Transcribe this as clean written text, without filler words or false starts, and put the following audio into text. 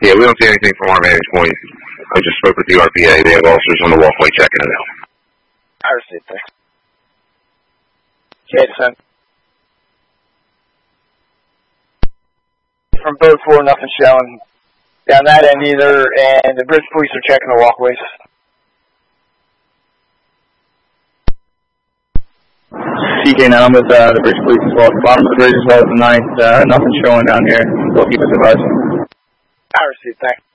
Yeah, we don't see anything from our vantage point. I just spoke with the RPA. They have officers on the walkway checking it out. I received that. Jason. From boat 4, nothing showing down that end either, and the bridge police are checking the walkways. CK9, I'm with the bridge police as well. Bottom of the bridge as well as the 9th. Nothing showing down here. We'll keep us advised. I received that.